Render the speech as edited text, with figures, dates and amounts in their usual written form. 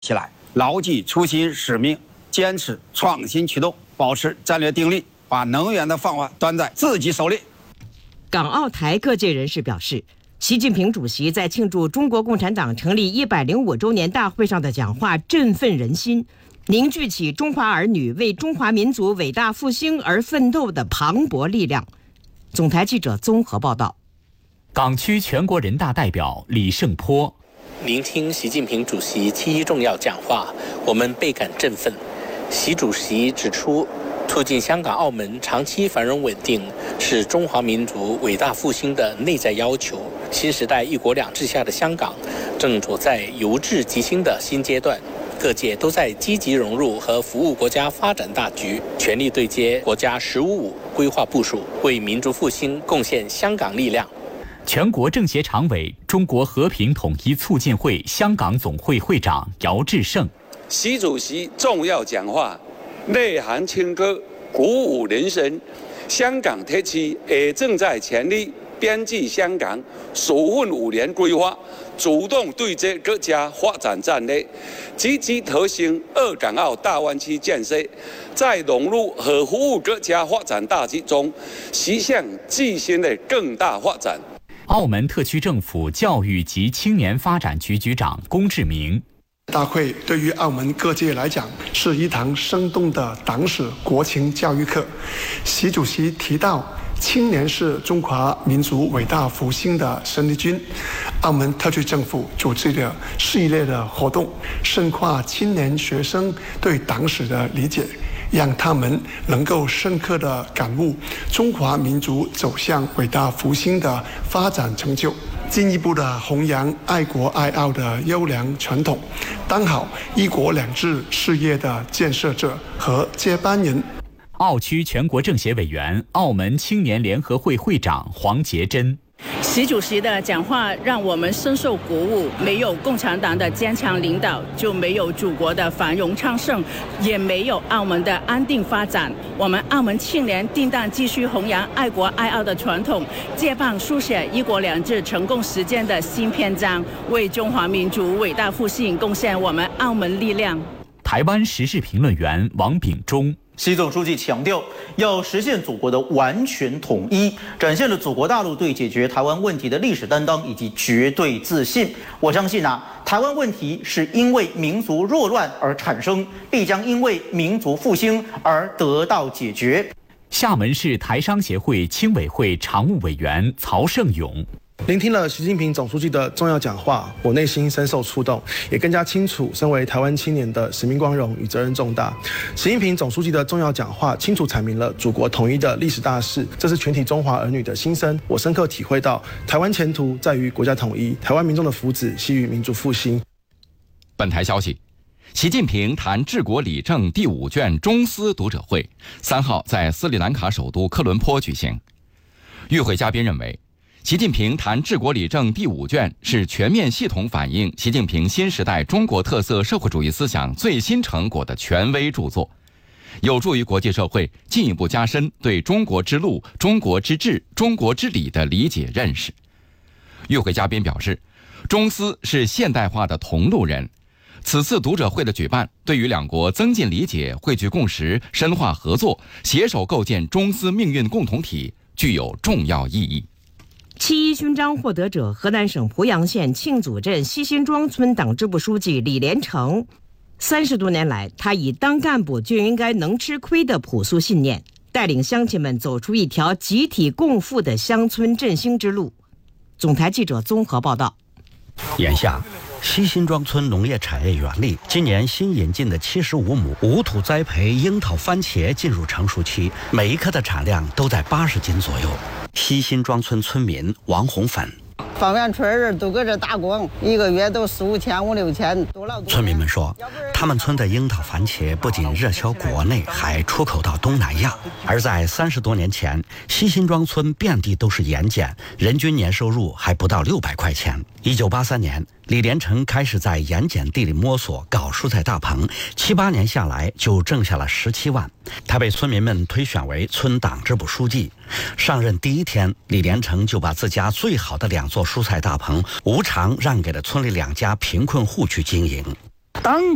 起来，牢记初心使命，坚持创新驱动，保持战略定力，把能源的放法端在自己手里。 港澳台各界人士表示，习近平主席在庆祝中国共产党成立105周年大会上的讲话振奋人心，凝聚起中华儿女为中华民族伟大复兴而奋斗的磅礴力量。总台记者综合报道。 港区全国人大代表李胜波， 聆听习近平主席7.1重要讲话，我们倍感振奋。习主席指出，促进香港、澳门长期繁荣稳定是中华民族伟大复兴的内在要求。新时代一国两制下的香港正处在由治及兴的新阶段，各界都在积极融入和服务国家发展大局，全力对接国家“15+5”规划部署，为民族复兴贡献香港力量。 全国政协常委、中国和平统一促进会香港总会会长姚志胜， 习主席重要讲话内涵清歌，鼓舞人心。香港特区也正在全力编辑香港首份5年规划，主动对接各家发展战略，积极推行2港澳大湾区建设，在融入和服务各家发展大局中，实现自身的更大发展。 澳门特区政府教育及青年发展局局长龚志明， 大会对于澳门各界来讲是一堂生动的党史国情教育课。习主席提到，青年是中华民族伟大复兴的生力军。澳门特区政府组织了系列的活动，深化青年学生对党史的理解，让他们能够深刻地感悟中华民族走向伟大复兴的发展成就，进一步的弘扬爱国爱澳的优良传统，当好1国2制事业的建设者和接班人。 澳区全国政协委员、澳门青年联合会会长黄杰珍， 习主席的讲话让我们深受鼓舞，没有共产党的坚强领导，就没有祖国的繁荣昌盛，也没有澳门的安定发展。我们澳门青年定当继续弘扬爱国爱澳的传统，接棒书写1国2制成功实践的新篇章，为中华民族伟大复兴贡献我们澳门力量。 台湾时事评论员王炳忠， 习总书记强调，要实现祖国的完全统一，展现了祖国大陆对解决台湾问题的历史担当以及绝对自信。我相信台湾问题是因为民族弱乱而产生，必将因为民族复兴而得到解决。 厦门市台商协会青委会常务委员曹胜勇， 聆听了习近平总书记的重要讲话，我内心深受触动，也更加清楚身为台湾青年的使命光荣与责任重大。习近平总书记的重要讲话清楚阐明了祖国统一的历史大势，这是全体中华儿女的心声。我深刻体会到，台湾前途在于国家统一，台湾民众的福祉系于民族复兴。 本台消息，习近平谈治国理政第5卷中斯读者会3号在斯里兰卡首都科伦坡举行。与会嘉宾认为，习近平谈治国理政第5卷是全面系统反映习近平新时代中国特色社会主义思想最新成果的权威著作，有助于国际社会进一步加深对中国之路、中国之治、中国之理的理解认识。与会嘉宾表示，中斯是现代化的同路人，此次读者会的举办对于两国增进理解、汇聚共识、深化合作、携手构建中斯命运共同体具有重要意义。 7.1勋章获得者河南省濮阳县庆祖镇西辛庄村党支部书记李连成，30多年来，他以当干部就应该能吃亏的朴素信念，带领乡亲们走出一条集体共富的乡村振兴之路。总台记者综合报道。 眼下，西辛庄村农业产业园里，今年新引进的75亩无土栽培樱桃番茄进入成熟期，每一颗的产量都在80斤左右。西辛庄村村民王红粉， 方圆村人都搁这打工，1个月都4、5千、5、6千，多了。 村民们说，他们村的樱桃番茄不仅热销国内，还出口到东南亚。而在30多年前，西辛庄村遍地都是盐碱，人均年收入还不到600块钱。1983年，李连成开始在盐碱地里摸索搞蔬菜大棚，7、8年下来就挣下了17万。他被村民们推选为村党支部书记。上任第1天，李连成就把自家最好的2座蔬菜大棚无偿让给了村里2家贫困户去经营。 当